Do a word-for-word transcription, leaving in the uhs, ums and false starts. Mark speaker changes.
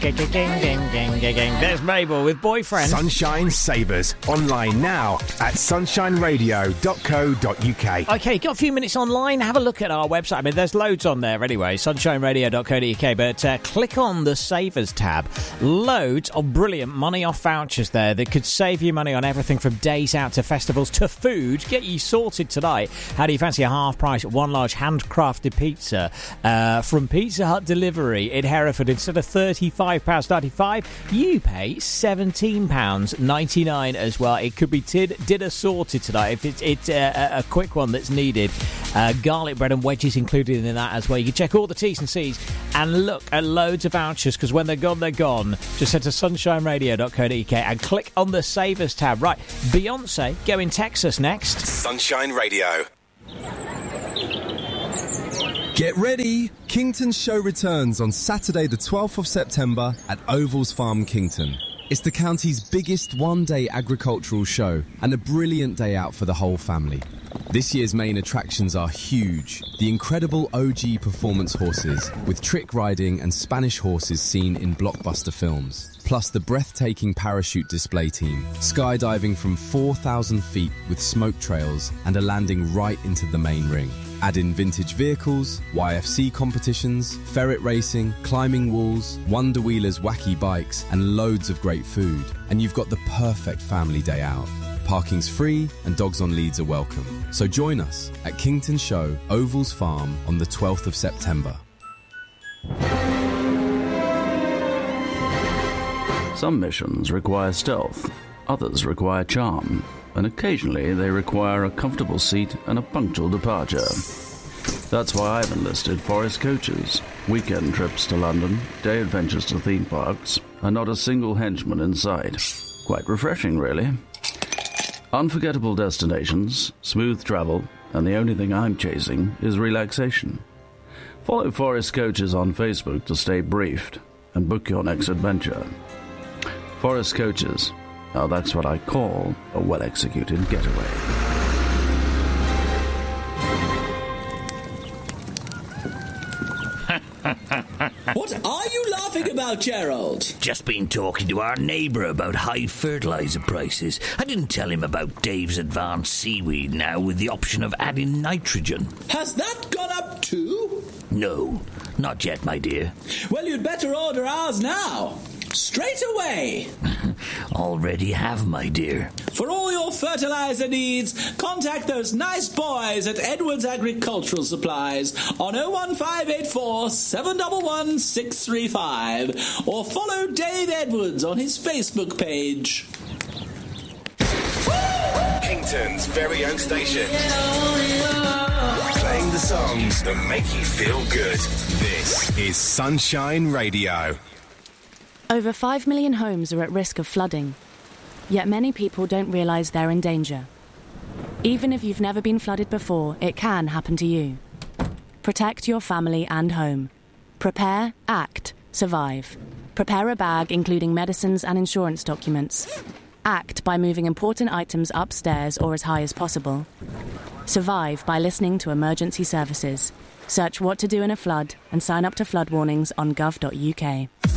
Speaker 1: There's Mabel with Boyfriend.
Speaker 2: Sunshine Savers. Online now at sunshine radio dot co dot uk.
Speaker 1: Okay, got a few minutes online. Have a look at our website. I mean, there's loads on there anyway. sunshine radio dot co dot uk. But uh, click on the Savers tab. Loads of brilliant money off vouchers there that could save you money on everything from days out to festivals to food. Get you sorted tonight. How do you fancy a half price one large handcrafted pizza uh, from Pizza Hut Delivery in Hereford? Instead of thirty-five pounds ninety-five, you pay seventeen pounds ninety-nine as well. It could be tid- dinner sorted tonight if it's, it's uh, a quick one that's needed. Uh, garlic bread and wedges included in that as well. You can check all the T's and C's and look at loads of vouchers, because when they're gone, they're gone. Just head to sunshine radio dot co dot uk and click on the Savers tab. Right, Beyonce going Texas next.
Speaker 2: Sunshine Radio.
Speaker 3: Get ready! Kington's show returns on Saturday the twelfth of September at Ovals Farm, Kington. It's the county's biggest one-day agricultural show and a brilliant day out for the whole family. This year's main attractions are huge. The incredible O G performance horses with trick riding and Spanish horses seen in blockbuster films. Plus the breathtaking parachute display team, skydiving from four thousand feet with smoke trails and a landing right into the main ring. Add in vintage vehicles, Y F C competitions, ferret racing, climbing walls, Wonder Wheeler's wacky bikes, and loads of great food. And you've got the perfect family day out. Parking's free and dogs on leads are welcome. So join us at Kington Show, Ovals Farm on the twelfth of September.
Speaker 4: Some missions require stealth, others require charm, and occasionally they require a comfortable seat and a punctual departure. That's why I've enlisted Forest Coaches. Weekend trips to London, day adventures to theme parks, and not a single henchman in sight. Quite refreshing, really. Unforgettable destinations, smooth travel, and the only thing I'm chasing is relaxation. Follow Forest Coaches on Facebook to stay briefed and book your next adventure. Forest Coaches. Now that's what I call a well-executed getaway.
Speaker 5: What are you laughing about, Gerald?
Speaker 6: Just been talking to our neighbour about high fertiliser prices. I didn't tell him about Dave's advanced seaweed now with the option of adding nitrogen.
Speaker 5: Has that gone up too?
Speaker 6: No, not yet, my dear.
Speaker 5: Well, you'd better order ours now. Straight away.
Speaker 6: Already have, my dear.
Speaker 5: For all your fertiliser needs, contact those nice boys at Edwards Agricultural Supplies on oh one five eight four, seven one one, six three five or follow Dave Edwards on his Facebook page.
Speaker 2: Kington's very own station. Playing the songs that make you feel good. This is Sunshine Radio.
Speaker 7: Over five million homes are at risk of flooding, yet many people don't realise they're in danger. Even if you've never been flooded before, it can happen to you. Protect your family and home. Prepare, act, survive. Prepare a bag including medicines and insurance documents. Act by moving important items upstairs or as high as possible. Survive by listening to emergency services. Search what to do in a flood and sign up to flood warnings on gov dot uk.